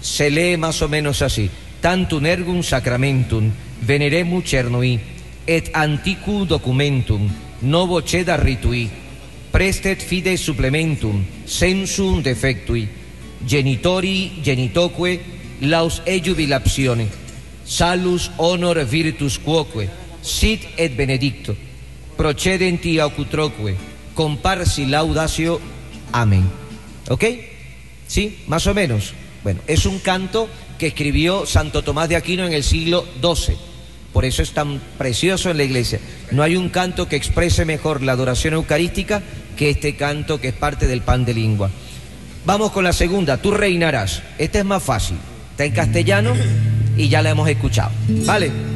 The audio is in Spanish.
Se lee más o menos así: tantum ergum sacramentum veneremus cernui et antiqu documentum novo ceda ritui prestet fide supplementum sensum defectui genitori genitoque laus e jubilatione salus honor virtus quoque sit et benedicto procedenti aucutroque comparsi laudatio. Amén. ¿Ok? ¿Sí? Más o menos. Bueno, es un canto que escribió Santo Tomás de Aquino en el siglo XII. Por eso es tan precioso en la iglesia. No hay un canto que exprese mejor la adoración eucarística que este canto, que es parte del pan de lingua. Vamos con la segunda: tú reinarás. Esta es más fácil. Está en castellano y ya la hemos escuchado. ¿Vale?